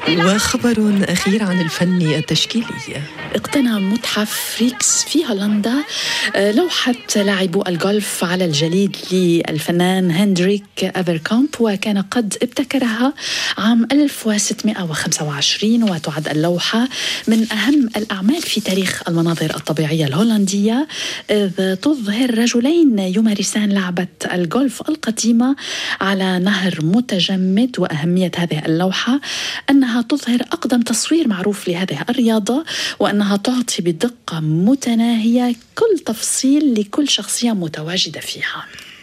وخبر أخير عن الفن التشكيلي. اقتنى متحف ريكس في هولندا لوحة لاعبو الجولف على الجليد للفنان هندريك أفركامب، وكان قد ابتكرها عام 1625، وتعد اللوحة من أهم الأعمال في تاريخ المناظر الطبيعية الهولندية، إذ تظهر رجلين يمارسان لعبة الجولف القديمة على نهر متجمد. وأهمية هذه اللوحة أنها تظهر أقدم تصوير معروف لهذه الرياضة، وأنها تعطي بدقة متناهية كل تفصيل لكل شخصية متواجدة فيها.